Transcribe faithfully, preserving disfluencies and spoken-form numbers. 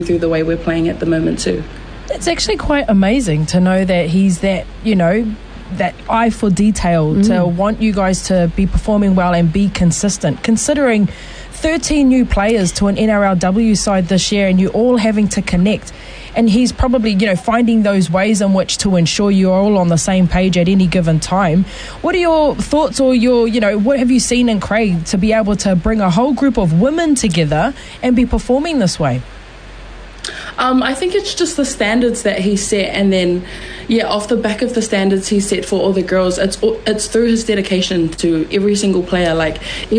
through the way we're playing at the moment too. It's actually quite amazing to know that he's that, you know, that eye for detail mm. to want you guys to be performing well and be consistent, considering thirteen new players to an N R L W side this year and you all having to connect. And he's probably, you know, finding those ways in which to ensure you're all on the same page at any given time. What are your thoughts or your, you know, what have you seen in Craig to be able to bring a whole group of women together and be performing this way? Um, I think it's just the standards that he set, and then, yeah, off the back of the standards he set for all the girls, it's it's through his dedication to every single player. Like, even